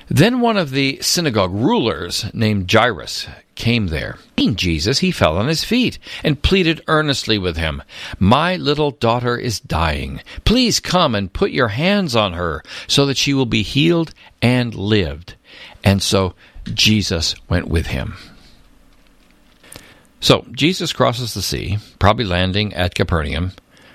Then one of the synagogue rulers, named Jairus, came there. Seeing Jesus, he fell on his feet and pleaded earnestly with him, "My little daughter is dying. Please come and put your hands on her so that she will be healed and lived." And so Jesus went with him. So Jesus crosses the sea, probably landing at Capernaum.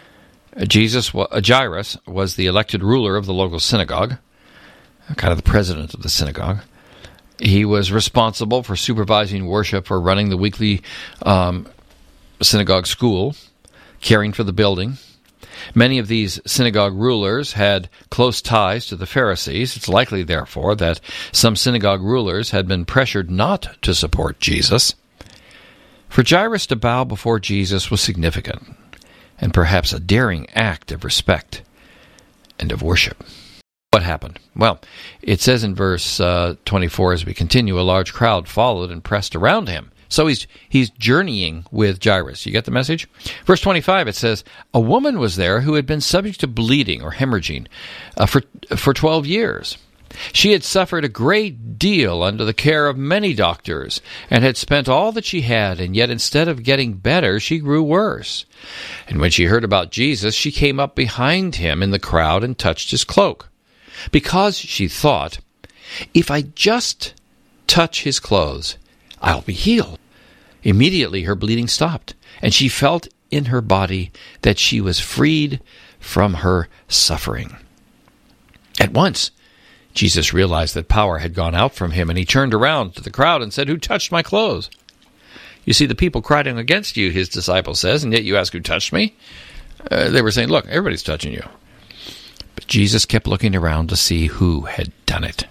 Jairus was the elected ruler of the local synagogue, kind of the president of the synagogue. He was responsible for supervising worship, for running the weekly synagogue school, caring for the building. Many of these synagogue rulers had close ties to the Pharisees. It's likely, therefore, that some synagogue rulers had been pressured not to support Jesus. For Jairus to bow before Jesus was significant, and perhaps a daring act of respect and of worship. What happened? Well, it says in verse 24, as we continue, a large crowd followed and pressed around him. So he's journeying with Jairus. You get the message? Verse 25, it says, a woman was there who had been subject to bleeding or hemorrhaging for 12 years. She had suffered a great deal under the care of many doctors and had spent all that she had, and yet instead of getting better, she grew worse. And when she heard about Jesus, she came up behind him in the crowd and touched his cloak, because she thought, if I just touch his clothes, I'll be healed. Immediately her bleeding stopped, and she felt in her body that she was freed from her suffering. At once, Jesus realized that power had gone out from him, and he turned around to the crowd and said, "Who touched my clothes?" You see the people crying against you, his disciple says, and yet you ask, "Who touched me?" They were saying, "Look, everybody's touching you." But Jesus kept looking around to see who had done it.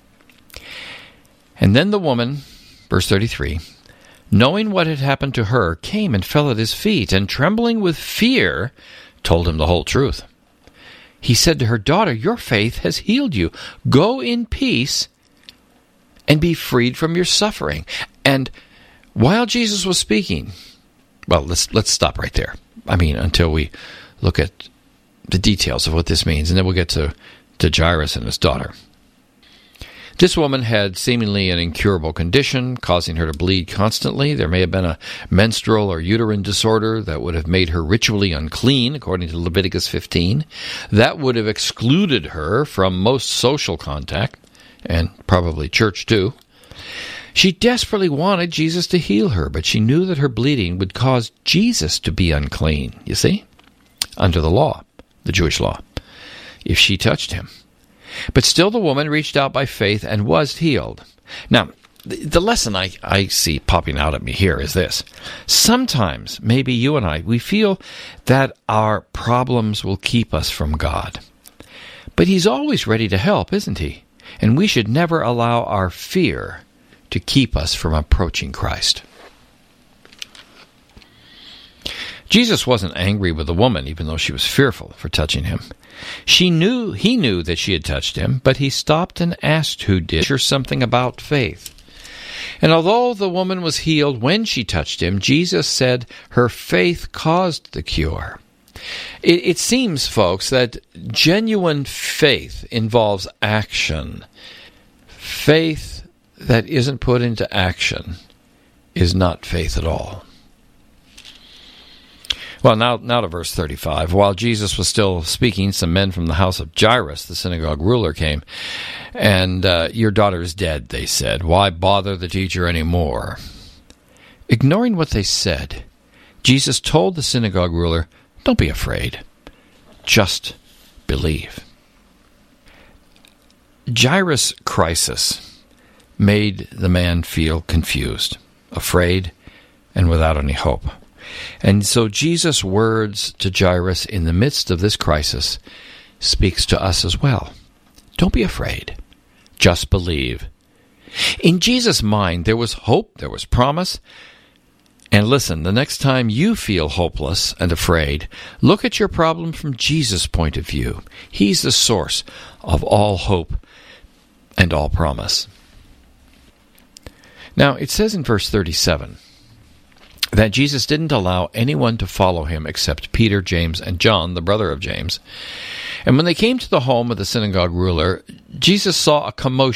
And then the woman, verse 33, knowing what had happened to her, came and fell at his feet, and trembling with fear, told him the whole truth. He said to her, "Daughter, your faith has healed you. Go in peace and be freed from your suffering." And while Jesus was speaking, well, let's stop right there. Until we look at the details of what this means, and then we'll get to Jairus and his daughter. This woman had seemingly an incurable condition, causing her to bleed constantly. There may have been a menstrual or uterine disorder that would have made her ritually unclean, according to Leviticus 15. That would have excluded her from most social contact, and probably church too. She desperately wanted Jesus to heal her, but she knew that her bleeding would cause Jesus to be unclean, you see, under the law, the Jewish law, if she touched him. But still the woman reached out by faith and was healed. Now, the lesson I see popping out at me here is this. Sometimes, maybe you and I, we feel that our problems will keep us from God. But he's always ready to help, isn't he? And we should never allow our fear to keep us from approaching Christ. Jesus wasn't angry with the woman, even though she was fearful for touching him. He knew that she had touched him, but he stopped and asked who did. Sure, something about faith. And although the woman was healed when she touched him, Jesus said her faith caused the cure. It seems, folks, that genuine faith involves action. Faith that isn't put into action is not faith at all. Well, now to verse 35. While Jesus was still speaking, some men from the house of Jairus, the synagogue ruler, came. And your daughter is dead, they said. Why bother the teacher anymore? Ignoring what they said, Jesus told the synagogue ruler, don't be afraid. Just believe. Jairus' crisis made the man feel confused, afraid, and without any hope. And so Jesus' words to Jairus in the midst of this crisis speaks to us as well. Don't be afraid. Just believe. In Jesus' mind, there was hope, there was promise. And listen, the next time you feel hopeless and afraid, look at your problem from Jesus' point of view. He's the source of all hope and all promise. Now, it says in verse 37, that Jesus didn't allow anyone to follow him except Peter, James, and John, the brother of James. And when they came to the home of the synagogue ruler, Jesus saw a commotion